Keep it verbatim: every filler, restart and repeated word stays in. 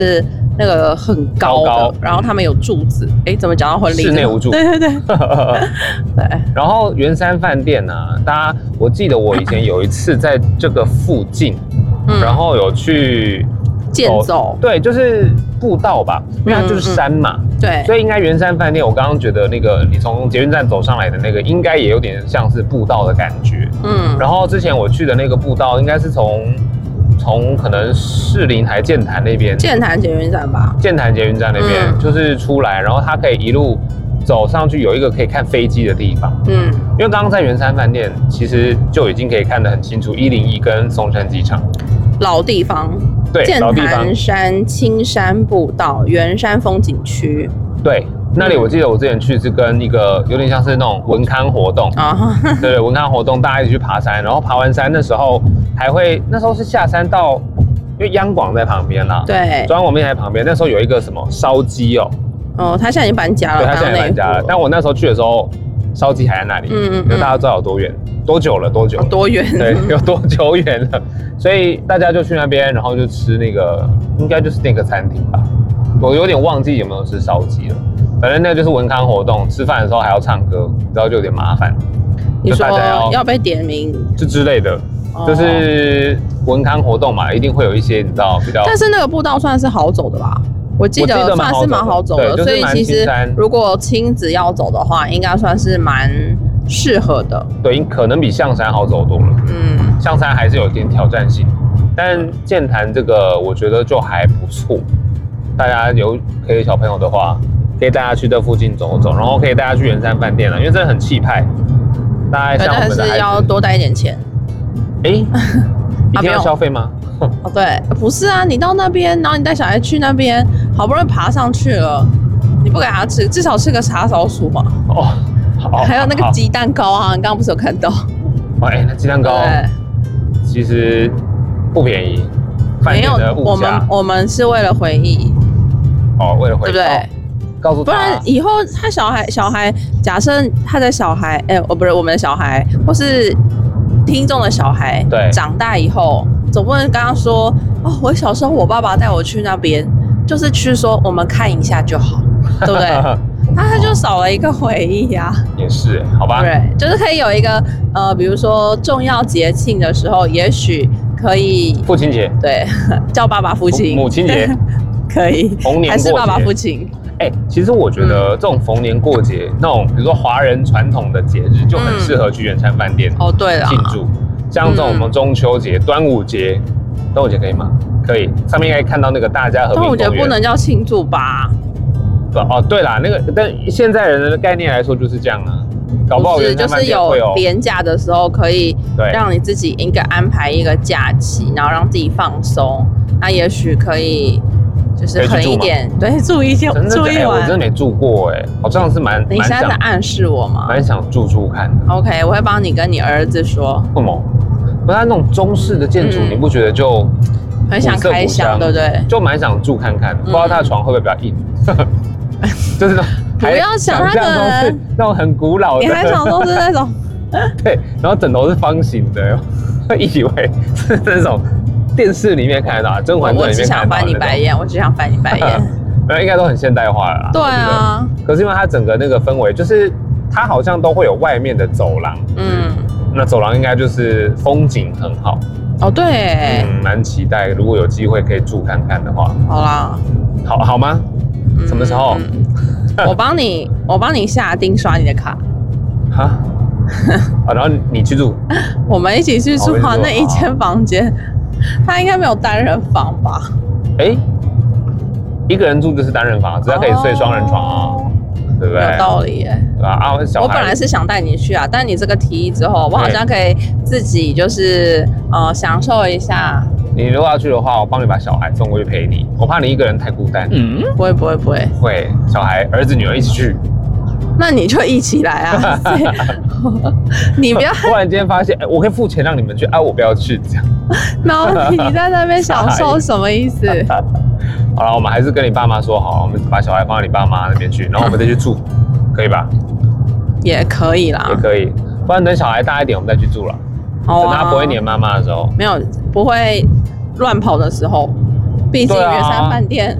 是那个很高的，高高然后他们有柱子。哎，怎么讲到婚礼？ 室内无柱。 对对对。对。 然后圆山饭店呢、啊，大家我记得我以前有一次在这个附近，嗯、然后有去健走， 对，就是步道吧，因为它就是山嘛。嗯嗯对， 所以应该圆山饭店，我刚刚觉得那个你从捷运站走上来的那个，应该也有点像是步道的感觉。嗯，然后之前我去的那个步道，应该是从从可能士林还剑潭那边， 剑潭捷运站吧， 剑潭捷运站那边、嗯、就是出来，然后它可以一路走上去，有一个可以看飞机的地方。嗯，因为刚刚在圆山饭店，其实就已经可以看得很清楚，一零一跟松山机场。 老地方， 对， 剑潭山青山步道、圆山风景区， 对，那里我记得我之前去是跟一个有点像是那种文康活动啊，哦、对，文康活动大家一起去爬山，然后爬完山那时候还会，那时候是下山到，因为央广在旁边啦， 对， 中央广播电台旁边，那时候有一个什么烧鸡哦， 哦，他现在已经搬家了， 对，他现在搬家了，但我那时候去的时候，烧鸡还在那里，嗯嗯，嗯大家知道有多远。多久了？多久了？ 哦、多远？ 对，有多久远了？所以大家就去那边，然后就吃那个，应该就是那个餐厅吧。我有点忘记有没有吃烧鸡了。反正那就是文康活动，吃饭的时候还要唱歌，然后就有点麻烦。 你说要要被点名， 就之类的，哦、就是文康活动嘛，一定会有一些你知道比较。 但是那个步道算是好走的吧？我记得算是蛮好走的， 就是、 所以其实如果亲子要走的话，应该算是蛮适合的。 对，可能比象山好走多了。嗯，象山还是有一点挑战性，但剑潭这个我觉得就还不错。大家有可以小朋友的话，可以带他去这附近走走，然后可以带他去圆山饭店了，因为真的很气派。大概像我们的孩子， 但是要多带一点钱。 哎、欸，一定要消费吗？ 哦，对，不是啊，你到那边，然后你带小孩去那边，好不容易爬上去了，你不给他吃，至少吃个叉烧酥嘛。哦，好。还有那个鸡蛋糕啊，你刚刚不是有看到？ 哦，哎、欸，那鸡蛋糕其实不便宜。 没有，我们我们是为了回忆。 哦，为了回忆，对不对？哦、告诉他， 不然以后他小孩小孩，假设他的小孩，哎、欸，哦，不是我们的小孩，或是听众的小孩， 对， 长大以后。总不能刚刚说哦，我小时候我爸爸带我去那边，就是去说我们看一下就好，对不对？那他就少了一个回忆啊。 也是，好吧。 对，就是可以有一个呃，比如说重要节庆的时候，也许可以父亲节， 对，叫爸爸父亲。 母亲节可以， 逢年过节还是爸爸父亲。 哎、欸，其实我觉得这种逢年过节、嗯、那种，比如说华人传统的节日，就很适合去圆山饭店、 嗯、哦，对了， 庆祝。像这种什么中秋节、嗯、端午节，端午节可以吗？可以，上面应该看到那个大家和平公园。 端午节不能叫庆祝吧？ 哦，对啦，那个但现在人的概念来说就是这样啊，搞不好不是就是有连假的时候可以让你自己应该安排一个假期，然后让自己放松，那也许可以就是狠一点，对，住一天，住一晚。 我真的没住过哎、欸，好像是蛮。 你现在在暗示我吗？ 蛮想住住看的。 OK， 我会帮你跟你儿子说。 为什么？不是他那种中式的建筑，嗯、你不觉得就很想开箱，对不对？ 就蛮想住看看的，嗯、不知道他的床会不会比较硬。就是那种不要想他的那种很古老的， 你还想说是那种对，然后枕头是方形的，以为是那种电视里面看得到，《甄嬛传》里面看得到。 我只想翻你白眼，我只想翻你白眼。 那应该都很现代化了啦。 对啊， 可是因为它整个那个氛围，就是它好像都会有外面的走廊，嗯，那走廊应该就是风景很好。 哦，对， 嗯，蛮期待，如果有机会可以住看看的话。 好啦， 好好吗？什么时候？ 嗯、我帮你，我帮你下定刷你的卡。 哈，啊，然后你去住， 我们一起去住啊，那一间房间，它应该没有单人房吧？ 哎、欸，一个人住就是单人房，只要可以睡双人床啊，哦、对不对？ 有道理耶。 对吧？啊，小孩， 我本来是想带你去啊，但你这个提议之后，我好像可以自己就是呃享受一下。 你如果要去的话，我帮你把小孩送过去陪你。我怕你一个人太孤单。 嗯，不会不会不会。 会，小孩儿子女儿一起去。 那你就一起来啊！你不要突然间发现，哎、欸，我可以付钱让你们去，啊，我不要去这样。 然后你在那边享受什么意思？ 好了，我们还是跟你爸妈说好，我们把小孩放在你爸妈那边去，然后我们再去住，可以吧？ 也可以啦， 也可以。不然等小孩大一点，我们再去住了。 好啊。 等他不会黏妈妈的时候。 没有，不会乱跑的时候。 毕竟圆山饭店